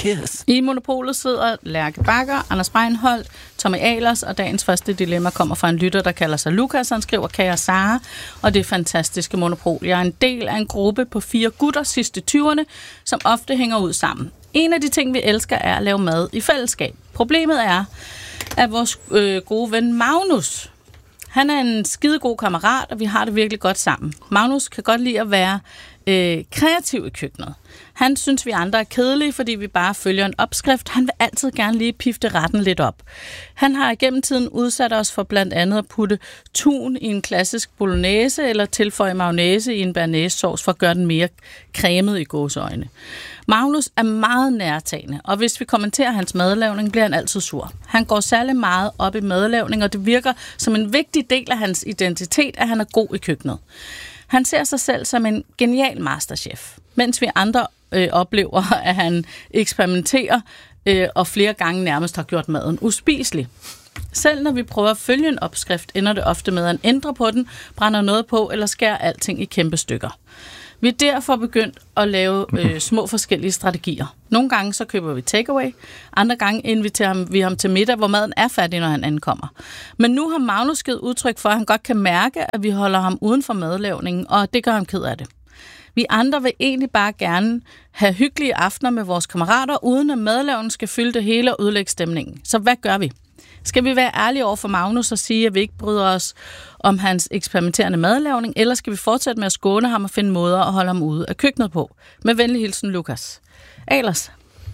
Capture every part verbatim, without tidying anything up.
Cheers. I Monopolet sidder Lærke Bagger, Anders Breinholt, Tommy Ahlers, og dagens første dilemma kommer fra en lytter, der kalder sig Lukas. Han skriver, kære Sara, og det er fantastiske Monopol. Jeg er en del af en gruppe på fire gutter sidste tyverne, som ofte hænger ud sammen. En af de ting, vi elsker, er at lave mad i fællesskab. Problemet er, at vores øh, gode ven Magnus, han er en skidegod kammerat, og vi har det virkelig godt sammen. Magnus kan godt lide at være øh, kreativ i køkkenet. Han synes, vi andre er kedelige, fordi vi bare følger en opskrift. Han vil altid gerne lige pifte retten lidt op. Han har gennem tiden udsat os for blandt andet at putte tun i en klassisk bolognese, eller tilføje mayonnaise i en bearnaisesauce for at gøre den mere cremet i gåseøjne. Magnus er meget nærtagende, og hvis vi kommenterer hans madlavning, bliver han altid sur. Han går særlig meget op i madlavning, og det virker som en vigtig del af hans identitet, at han er god i køkkenet. Han ser sig selv som en genial masterchef, mens vi andre øh, oplever, at han eksperimenterer øh, og flere gange nærmest har gjort maden uspiselig. Selv når vi prøver at følge en opskrift, ender det ofte med at ændre på den, brænder noget på eller skærer alting i kæmpe stykker. Vi er derfor begyndt at lave øh, små forskellige strategier. Nogle gange så køber vi takeaway, andre gange inviterer vi ham til middag, hvor maden er færdig, når han ankommer. Men nu har Magnus givet udtryk for, at han godt kan mærke, at vi holder ham uden for madlavningen, og det gør ham ked af det. Vi andre vil egentlig bare gerne have hyggelige aftener med vores kammerater, uden at madlavningen skal fylde det hele og ødelægge stemningen. Så hvad gør vi? Skal vi være ærlige over for Magnus og sige, at vi ikke bryder os om hans eksperimenterende madlavning, eller skal vi fortsætte med at skåne ham og finde måder at holde ham ude af køkkenet på? Med venlig hilsen, Lukas. Ahlers?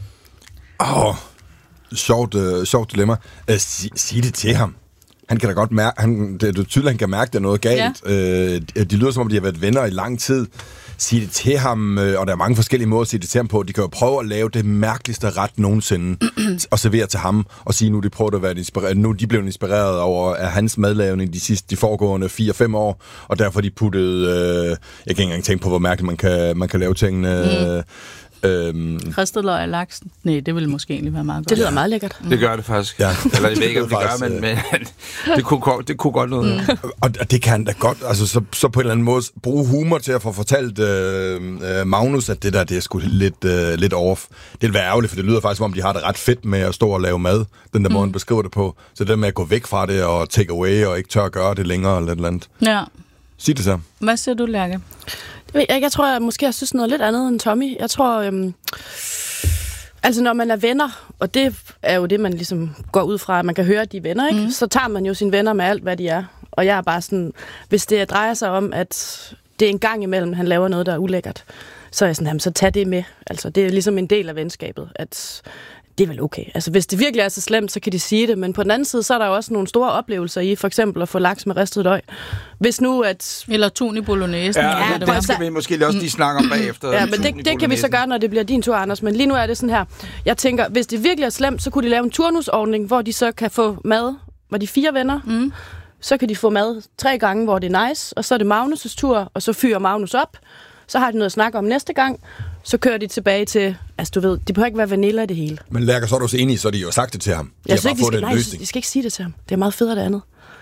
Åh, oh, sjovt, uh, sjovt dilemma. Uh, sig, sig det til ham. Han kan da godt mærke, han, det er tydeligt, han kan mærke, at der er noget galt. Ja. Uh, de lyder, som om de har været venner i lang tid. Sige det til ham, og der er mange forskellige måder at sige det til ham på. De kan jo prøve at lave det mærkeligste ret nogensinde og servere til ham, og sige, nu de prøver at være inspireret. Nu er de blevet inspireret over af hans madlavning de sidste, de foregående fire fem år, og derfor de puttede, øh, jeg kan ikke engang tænke på, hvor mærkeligt man kan, man kan lave tingene. Mm. Øhm. Ristet løg og laksen. Nej, det ville måske egentlig være meget godt. Det lyder ja. meget lækkert. Det gør det faktisk. Ja. Eller jeg ved ikke, om det gør, men, men det, kunne, det kunne godt noget. Mm. Og det kan da godt, altså så, så på en eller anden måde bruge humor til at få fortalt øh, øh, Magnus, at det der, det er sgu lidt, øh, lidt off. Det vil være ærgerligt, for det lyder faktisk, som om de har det ret fedt med at stå og lave mad, den der mm. måde, han beskriver det på. Så det med at gå væk fra det og take away, og ikke tør at gøre det længere, eller et eller andet. Ja. Sig det så. Hvad siger du, Lærke? Jeg, jeg tror, jeg måske jeg synes noget lidt andet end Tommy. Jeg tror, øhm, altså når man er venner, og det er jo det, man ligesom går ud fra, at man kan høre, at de er venner, ikke? Mm. Så tager man jo sine venner med alt, hvad de er. Og jeg er bare sådan, hvis det drejer sig om, at det er en gang imellem, han laver noget, der er ulækkert, så er jeg sådan, jamen, så tag det med. Altså, det er ligesom en del af venskabet, at det er vel okay. Altså, hvis det virkelig er så slemt, så kan de sige det, men på den anden side, så er der jo også nogle store oplevelser i, for eksempel at få laks med ristet løg. Hvis nu, at... Eller tun i bolognese. Ja, ja, det, det skal vi måske også lige snakke om bagefter. Ja, men det, det kan vi så gøre, når det bliver din tur, Anders. Men lige nu er det sådan her. Jeg tænker, hvis det virkelig er slemt, så kunne de lave en turnusordning, hvor de så kan få mad, hvor de fire venner, mm. så kan de få mad tre gange, hvor det er nice, og så er det Magnus' tur, og så fyrer Magnus op. Så har de noget at snakke om næste gang, så kører de tilbage til, altså du ved, det behøver ikke være vanilla det hele. Men Lærker, så er du så enig, så de jo sagt det til ham. De jeg har bare ikke, fået de skal, en nej, løsning. de skal ikke sige det til ham. Det er meget federe det andet.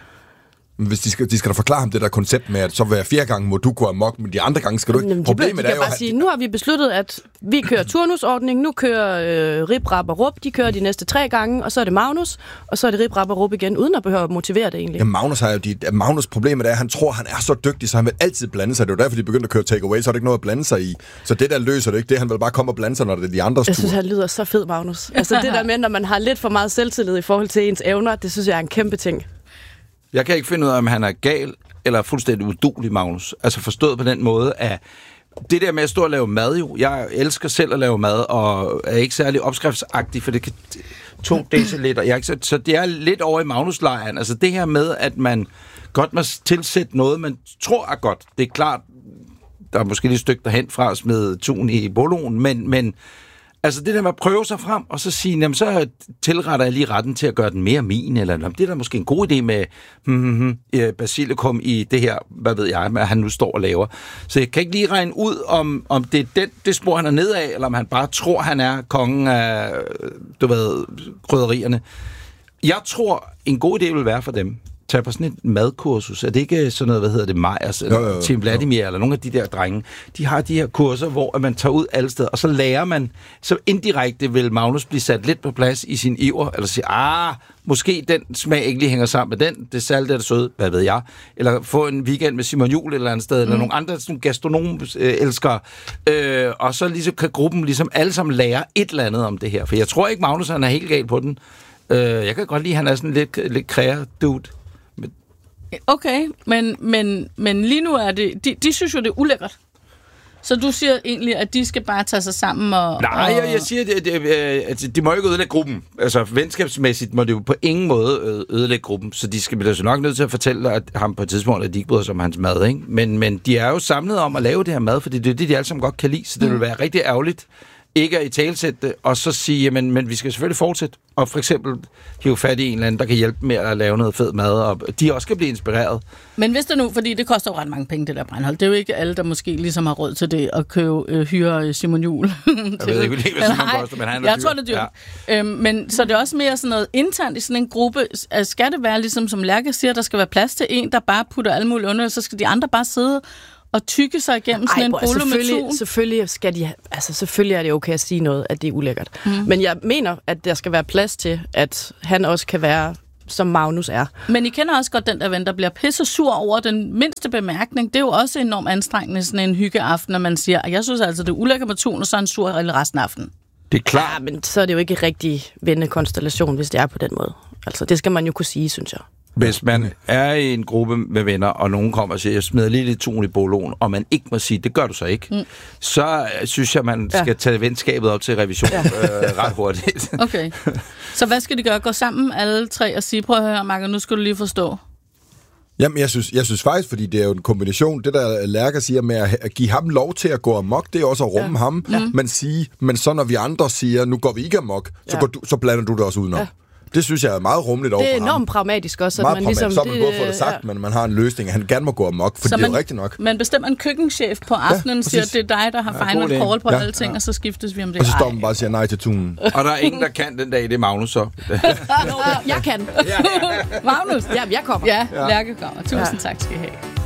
Hvis de skal, de skal da forklare ham det der koncept med, at så hver fjerde gang må du gå amok, men de andre gange skal du ikke. Jamen, Problemet de er jo, bare sige, nu har vi besluttet, at vi kører turnusordning, nu kører øh, Rip, Rap og Rup, de kører de næste tre gange, og så er det Magnus, og så er det Rip, Rap og Rup igen, uden at behøve at motivere det egentlig. Ja, Magnus har jo de, Magnus problemet er, at han tror, han er så dygtig, så han vil altid blande sig. Det er jo derfor, de begyndte at køre takeaway, så er det ikke noget at blande sig i. Så det der løser det ikke, det han vil bare komme og blande sig, når det er de andres tur. Jeg synes, han lyder så fed, Magnus. Altså det der med, når man har lidt for meget selvtillid i forhold til ens evner, det synes jeg er en kæmpe ting. Jeg kan ikke finde ud af, om han er gal eller fuldstændig uduelig, Magnus. Altså forstået på den måde, at det der med at stå og lave mad jo, jeg elsker selv at lave mad, og er ikke særlig opskriftsagtig, for det kan to deciliter. Jeg er ikke så, så det er lidt over i Magnus-lejren. Altså det her med, at man godt må tilsætte noget, man tror er godt. Det er klart, der er måske lige et stykke derhen fra at smide tun i boloen, men, men altså det der med at prøve sig frem, og så sige, jamen så tilretter jeg lige retten til at gøre den mere min, eller det er da måske en god idé med hmm, hmm, basilikum i det her, hvad ved jeg, hvad han nu står og laver. Så jeg kan ikke lige regne ud, om, om det er den, det spor, han er nedad, eller om han bare tror, han er kongen af, du ved, krydderierne. Jeg tror, en god idé vil være for dem, tage på sådan et madkursus. Er det ikke sådan noget, hvad hedder det, Majers, eller Tim Vladimir, eller nogle af de der drenge? De har de her kurser, hvor man tager ud alle steder, og så lærer man, så indirekte vil Magnus blive sat lidt på plads i sin iver, eller sige, ah, måske den smag ikke lige hænger sammen med den, det salte er det søde, hvad ved jeg, eller få en weekend med Simon Juhl et eller andet sted, mm. eller nogle andre sådan gastronom-elskere, øh, og så ligesom kan gruppen ligesom alle sammen lære et eller andet om det her, for jeg tror ikke, Magnus han er helt galt på den. Øh, jeg kan godt lide, at han er sådan lidt, lidt kræger dude. Okay, men, men, men lige nu er det... De, de synes jo, det er ulækkert. Så du siger egentlig, at de skal bare tage sig sammen og... Nej, og... Jeg, jeg siger, at de, de, de må ikke ødelægge gruppen. Altså, venskabsmæssigt må det jo på ingen måde ødelægge gruppen. Så de skal blive så nok nødt til at fortælle at ham på et tidspunkt, at de ikke bryder sig om hans mad, ikke? Men, men de er jo samlet om at lave det her mad, fordi det er det, de alle sammen godt kan lide. Så det mm. vil være rigtig ærgerligt ikke at italesætte det, og så sige, jamen, men vi skal selvfølgelig fortsætte. Og for eksempel hive fat i en eller anden, der kan hjælpe med at lave noget fed mad, og de også kan blive inspireret. Men hvis der nu, fordi det koster jo ret mange penge, det der brandhold. Det er jo ikke alle, der måske ligesom har råd til det, at købe øh, hyre Simon Juhl. Jeg ved ikke, hvad Simon koster, men han er jeg dyr. tror, det er dyrt. Ja. Øhm, men så det er også mere sådan noget internt i sådan en gruppe. Skal det være, ligesom som Lærke siger, der skal være plads til en, der bare putter alle mulige under, så skal de andre bare sidde og tykke sig igennem sådan Ej, en bolle med tun. Selvfølgelig skal de, altså selvfølgelig er det okay at sige noget, at det er ulækkert. Mm. Men jeg mener, at der skal være plads til, at han også kan være, som Magnus er. Men I kender også godt den der ven, der bliver pisse sur over den mindste bemærkning. Det er jo også enormt anstrengende, sådan en hyggeaften, når man siger, at jeg synes altså, det er ulækkert med tun, og så er han sur resten af aftenen. Det er klart. Ja, men så er det jo ikke en rigtig vennekonstellation, hvis det er på den måde. Altså, det skal man jo kunne sige, synes jeg. Hvis man er i en gruppe med venner, og nogen kommer og siger, jeg smider lige lidt tun i boloen, og man ikke må sige, det gør du så ikke, mm. så synes jeg, man skal ja. tage venskabet op til revision ja. øh, ret hurtigt. Okay. Så hvad skal de gøre? Gå sammen alle tre og sige, prøv at høre, Marker, nu skal du lige forstå. Jamen, jeg synes, jeg synes faktisk, fordi det er jo en kombination, det der Lærke siger med at give ham lov til at gå amok, det er også at rumme ja. ham, ja. men sige, men så når vi andre siger, nu går vi ikke amok, så, ja. går du, så blander du det også udenom. Ja. Det synes jeg er meget rummeligt over for ham. Det er enormt pragmatisk også. Meget at man ligesom, så man både får det sagt, ja. men man har en løsning, han gerne må gå amok, for det er jo rigtigt nok. Man bestemmer en køkkenchef på aftenen, ja, siger, at det er dig, der har ja, final call på ja. alle ting, ja. og så skiftes vi om det. Og så står man bare og siger nej til tunen. Og der er ingen, der kan den dag, det er Magnus så. Jeg kan. Magnus? Ja, jeg kommer. Ja, Lærke kommer. Tusind ja. tak skal I have.